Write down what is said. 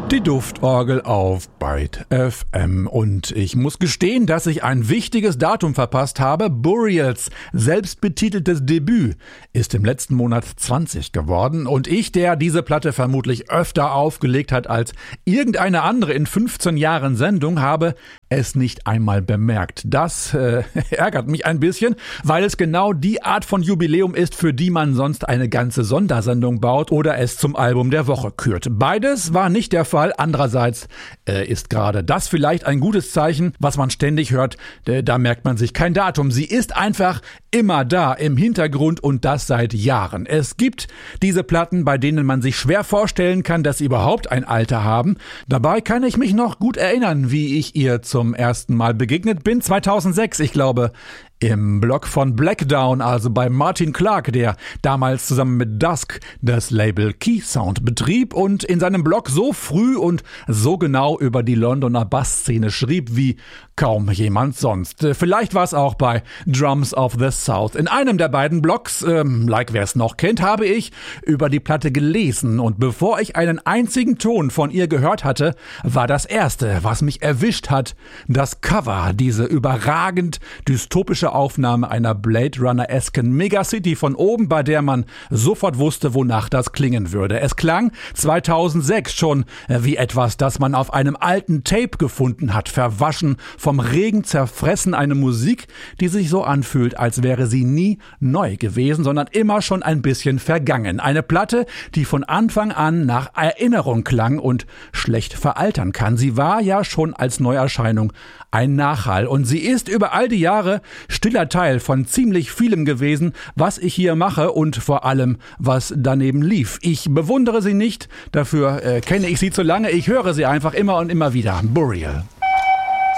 Die Duftorgel auf Byte FM. Und ich muss gestehen, dass ich ein wichtiges Datum verpasst habe. Burials selbstbetiteltes Debüt ist im letzten Monat 20 geworden. Und ich, der diese Platte vermutlich öfter aufgelegt hat als irgendeine andere in 15 Jahren Sendung, habe es nicht einmal bemerkt. Das ärgert mich ein bisschen, weil es genau die Art von Jubiläum ist, für die man sonst eine ganze Sondersendung baut oder es zum Album der Woche kürt. Beides war nicht der Fall. Andererseits ist gerade das vielleicht ein gutes Zeichen, was man ständig hört. Da merkt man sich kein Datum. Sie ist einfach immer da im Hintergrund und das seit Jahren. Es gibt diese Platten, bei denen man sich schwer vorstellen kann, dass sie überhaupt ein Alter haben. Dabei kann ich mich noch gut erinnern, wie ich ihr zum ersten Mal begegnet bin. 2006, ich glaube, im Blog von Blackdown, also bei Martin Clark, der damals zusammen mit Dusk das Label Keysound betrieb und in seinem Blog so früh und so genau über die Londoner Bassszene schrieb wie kaum jemand sonst. Vielleicht war es auch bei Drums of the South. In einem der beiden Blogs, like wer es noch kennt, habe ich über die Platte gelesen und bevor ich einen einzigen Ton von ihr gehört hatte, war das erste, was mich erwischt hat, das Cover, diese überragend dystopische Aufnahme einer Blade Runner-esken Megacity von oben, bei der man sofort wusste, wonach das klingen würde. Es klang 2006 schon wie etwas, das man auf einem alten Tape gefunden hat, verwaschen, vom Regen zerfressen, eine Musik, die sich so anfühlt, als wäre sie nie neu gewesen, sondern immer schon ein bisschen vergangen. Eine Platte, die von Anfang an nach Erinnerung klang und schlecht veraltern kann. Sie war ja schon als Neuerscheinung ein Nachhall und sie ist über all die Jahre stiller Teil von ziemlich vielem gewesen, was ich hier mache und vor allem, was daneben lief. Ich bewundere sie nicht, dafür kenne ich sie zu lange, ich höre sie einfach immer und immer wieder. Burial.